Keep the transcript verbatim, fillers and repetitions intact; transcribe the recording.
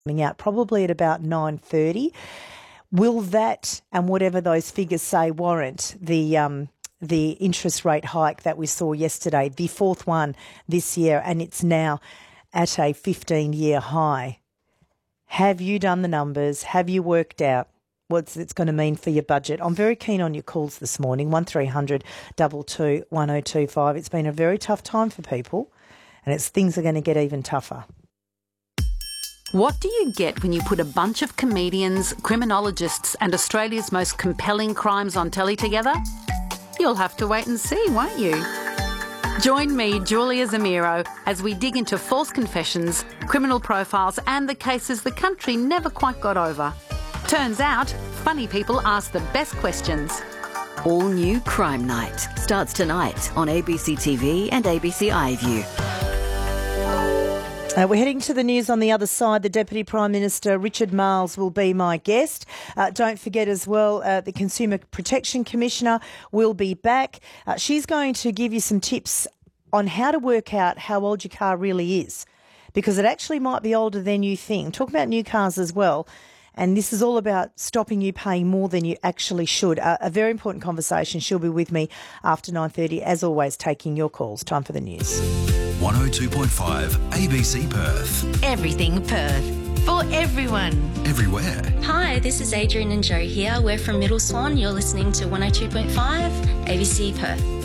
coming out probably at about nine thirty. Will that and whatever those figures say warrant the um, the interest rate hike that we saw yesterday, the fourth one this year, and it's now at a fifteen-year high? Have you done the numbers? Have you worked out what it's going to mean for your budget? I'm very keen on your calls this morning, one three hundred two two one oh two five. It's been a very tough time for people, and it's things are going to get even tougher. What do you get when you put a bunch of comedians, criminologists and Australia's most compelling crimes on telly together? You'll have to wait and see, won't you? Join me, Julia Zamiro, as we dig into false confessions, criminal profiles and the cases the country never quite got over. Turns out, funny people ask the best questions. All new Crime Night starts tonight on A B C T V and A B C iView. Uh, we're heading to the news on the other side. The Deputy Prime Minister, Richard Marles, will be my guest. Uh, don't forget as well, uh, the Consumer Protection Commissioner will be back. Uh, she's going to give you some tips on how to work out how old your car really is, because it actually might be older than you think. Talk about new cars as well. And this is all about stopping you paying more than you actually should. Uh, a very important conversation. She'll be with me after nine thirty, as always, taking your calls. Time for the news. one oh two point five A B C Perth. Everything Perth. For everyone. Everywhere. Hi, this is Adrian and Joe here. We're from Middle Swan. You're listening to one oh two point five A B C Perth.